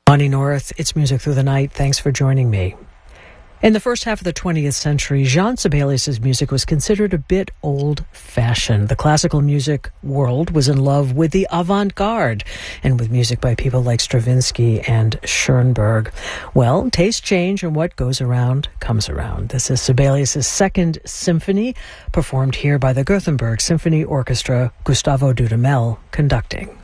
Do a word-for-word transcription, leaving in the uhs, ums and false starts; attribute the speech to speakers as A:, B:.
A: Bonnie North, It's Music Through the Night. Thanks for joining me. In the first half of the twentieth century, Jean Sibelius' music was considered a bit old-fashioned. The classical music world was in love with the avant-garde and with music by people like Stravinsky and Schoenberg. Well, tastes change, and what goes around comes around. This is Sibelius' second symphony, performed here by the Gothenburg Symphony Orchestra, Gustavo Dudamel conducting.